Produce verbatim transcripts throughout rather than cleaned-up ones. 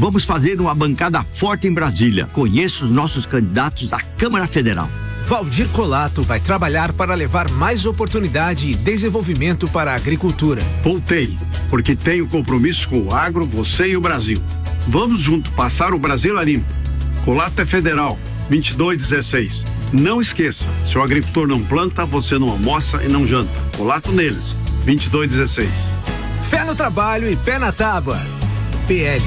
Vamos fazer uma bancada forte em Brasília. Conheça os nossos candidatos à Câmara Federal. Valdir Colato vai trabalhar para levar mais oportunidade e desenvolvimento para a agricultura. Voltei, porque tenho compromisso com o agro, você e o Brasil. Vamos junto passar o Brasil a limpo. Colato é federal, vinte e dois dezesseis. Não esqueça, se o agricultor não planta, você não almoça e não janta. Colato neles, vinte e dois dezesseis. Fé no trabalho e pé na tábua. P L.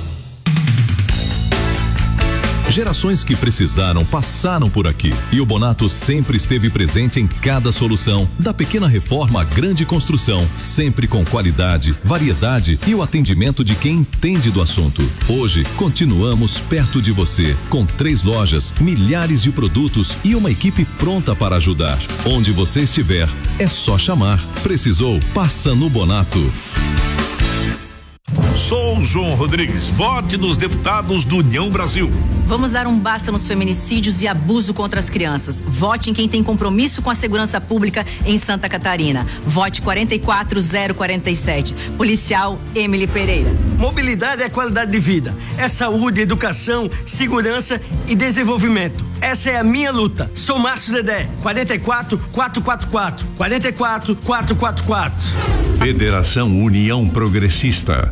Gerações que precisaram passaram por aqui e o Bonato sempre esteve presente em cada solução, da pequena reforma à grande construção, sempre com qualidade, variedade e o atendimento de quem entende do assunto. Hoje, continuamos perto de você, com três lojas, milhares de produtos e uma equipe pronta para ajudar. Onde você estiver, é só chamar. Precisou? Passa no Bonato. Sou João Rodrigues, vote nos deputados do União Brasil. Vamos dar um basta nos feminicídios e abuso contra as crianças. Vote em quem tem compromisso com a segurança pública em Santa Catarina. Vote quatro quatro zero quatro sete. Policial Emily Pereira. Mobilidade é qualidade de vida. É saúde, educação, segurança e desenvolvimento. Essa é a minha luta. Sou Márcio Dedé. quatro quatro quatro quatro quatro. quatro quatro quatro quatro quatro. Federação União Progressista.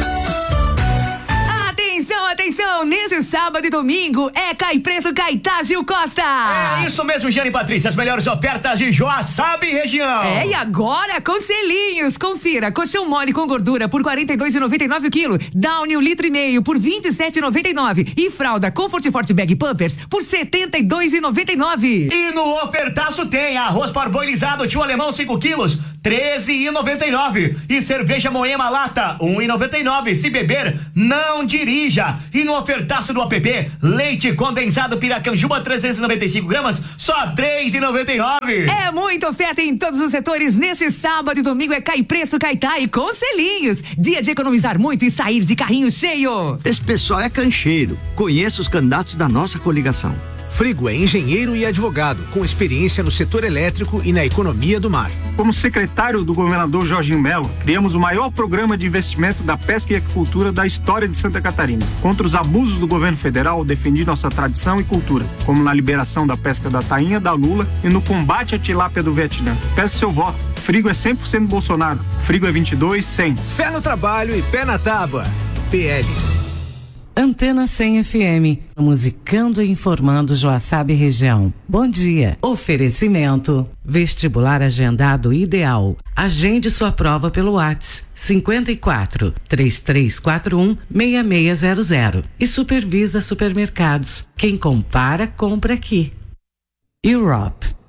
Atenção, neste sábado e domingo é Cai Preço Caetá Gil Costa. É isso mesmo, Giane e Patrícia, as melhores ofertas de Joaçaba e região. É, e agora com selinhos, confira, colchão mole com gordura por quarenta e dois reais e noventa e nove centavos o quilo, Downy um litro e meio por vinte e sete reais e noventa e nove centavos e fralda Comfort Forte Bag Pampers por setenta e dois reais e noventa e nove centavos. E no ofertaço tem arroz parboilizado tio alemão cinco quilos, treze reais e noventa e nove centavos e cerveja Moema lata um real e noventa e nove centavos. Se beber, não dirija. E no ofertaço do app, leite condensado Piracanjuba trezentos e noventa e cinco gramas, só três reais e noventa e nove centavos. É muita oferta em todos os setores. Neste sábado e domingo é Cai Preço Caetá e com selinhos. Dia de economizar muito e sair de carrinho cheio. Esse pessoal é cancheiro. Conheça os candidatos da nossa coligação. Frigo é engenheiro e advogado, com experiência no setor elétrico e na economia do mar. Como secretário do governador Jorginho Melo, criamos o maior programa de investimento da pesca e aquicultura da história de Santa Catarina. Contra os abusos do governo federal, defendi nossa tradição e cultura, como na liberação da pesca da tainha, da lula e no combate à tilápia do Vietnã. Peço seu voto. Frigo é cem por cento Bolsonaro. Frigo é vinte e dois, cem. Fé no trabalho e pé na tábua. P L. Antena cem F M, musicando e informando Joaçaba e região. Bom dia. Oferecimento. Vestibular agendado ideal. Agende sua prova pelo WhatsApp cinquenta e quatro, três três quatro um, seis seis zero zero. E Supervisa Supermercados. Quem compara, compra aqui. Europe.